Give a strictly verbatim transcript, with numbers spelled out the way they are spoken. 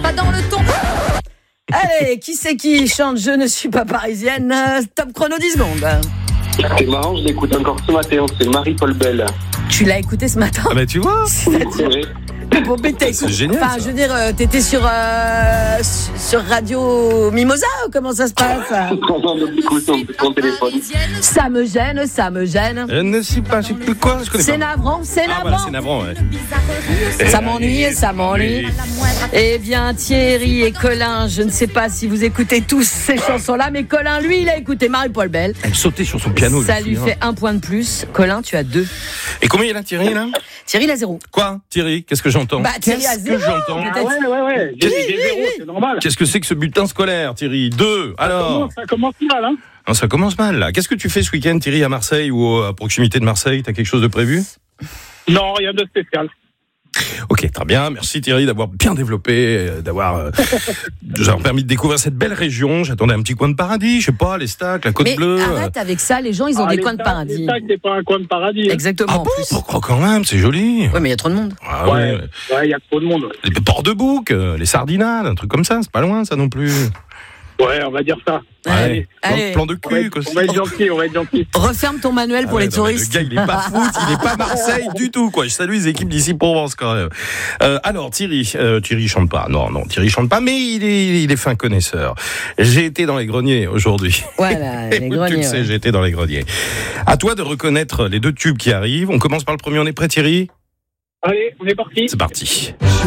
pas dans le ton. Allez, qui c'est qui chante Je ne suis pas parisienne? euh, Top chrono dix secondes. C'est marrant, je l'écoute encore ce matin, c'est Marie-Paul Bell. Tu l'as écouté ce matin? Ah bah tu vois. Oui. Bon, mais t'as C'est écouté- génial, Enfin, ça. je veux dire, euh, t'étais sur, euh, sur Radio Mimosa ou comment ça se passe? On écoute son, son téléphone. Ça me gêne, ça me gêne. Je ne sais pas, je sais plus quoi, je connais C'est pas. navrant, c'est Ah voilà, navrant. c'est navrant, ouais. Ça m'ennuie, ça m'ennuie. Eh bien, Thierry et Colin, je ne sais pas si vous écoutez tous ces chansons-là, mais Colin, lui, il a écouté Marie-Paul Bell. Elle sautait sur son piano. Ça je me lui souviens. fait un point de plus. Colin, tu as deux. Et combien il a Thierry là? Thierry, il a zéro. Quoi, Thierry? Qu'est-ce que j'entends? Bah, Thierry a Qu'est-ce zéro. que j'entends? Ah ouais, ouais, ouais, j'ai, j'ai zéro, c'est normal. Qu'est-ce que c'est que ce bulletin scolaire, Thierry? Deux. Alors, Ça commence mal, hein. non, ça commence mal là. Qu'est-ce que tu fais ce week-end, Thierry, à Marseille ou à proximité de Marseille? T'as quelque chose de prévu? Non, rien de spécial. Ok, très bien. Merci Thierry d'avoir bien développé, euh, d'avoir euh, nous avoir permis de découvrir cette belle région. J'attendais un petit coin de paradis, je sais pas, les stacks, la Côte Mais Bleue. euh. arrête avec ça, les gens, ils ont Ah, des les coins de Stacs- paradis. Les Stacs, c'est pas un coin de paradis. hein. Exactement. Ah en bon? plus. Pourquoi quand même? C'est joli. Ouais, mais il y a trop de monde. Ah Ouais, ouais. ouais, il y a trop de monde. Les ports de bouc, euh, les sardinades, un truc comme ça, c'est pas loin ça non plus. Ouais, on va dire ça. Allez, Plan- allez. Plan de On va, cul, être, quoi. on va être gentil, on va être gentil. Referme ton manuel pour Ah ouais, les non, mais touristes. Le gars, il est pas foot, il est pas Marseille du tout, quoi. Je salue les équipes d'ici Provence, quand même. Euh, alors, Thierry, euh, Thierry chante pas. Non, non, Thierry chante pas, mais il est, il est fin connaisseur. J'ai été dans les greniers aujourd'hui. Voilà, les tu greniers. le sais, ouais. j'ai été dans les greniers. À toi de reconnaître les deux tubes qui arrivent. On commence par le premier, on est prêt, Thierry? Allez, on est parti. C'est parti.